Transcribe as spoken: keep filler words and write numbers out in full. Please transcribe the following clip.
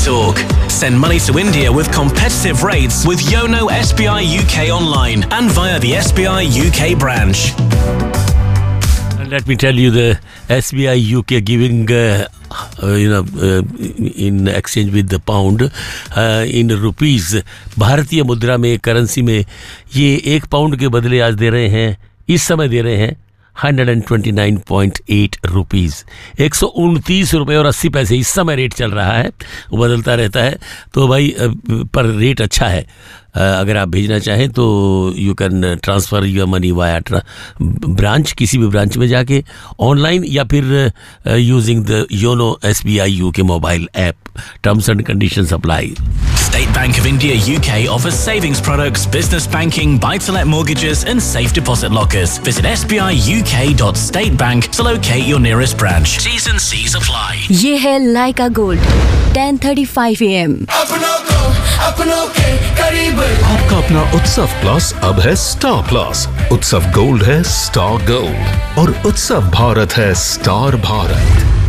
Talk. Send money to India with competitive rates with Yono S B I U K online and via the S B I U K branch. Let me tell you, the S B I U K giving, uh, uh, you know, uh, in exchange with the pound, uh, in rupees, भारतीय मुद्रा में, currency में, ये एक pound के बदले आज दे रहे हैं, इस समय दे रहे हैं एक सौ उनतीस पॉइंट आठ रुपीस, एक सौ उनतीस रुपये और अस्सी पैसे इस समय रेट चल रहा है. वो बदलता रहता है, तो भाई पर रेट अच्छा है. अगर आप भेजना चाहें तो you can transfer your money via branch, किसी भी ब्रांच में जाके ऑनलाइन, या फिर using the YONO S B I you के mobile app. Terms and conditions apply. State Bank of India U K offers savings products, business banking, buy-to-let mortgages and safe deposit lockers. Visit s b i u k dot state bank to locate your nearest branch. T's and C's apply. ये है लाइका gold, ten thirty five A M. आपका अपना उत्सव plus अब है star plus. उत्सव gold है star gold और उत्सव भारत है स्टार भारत.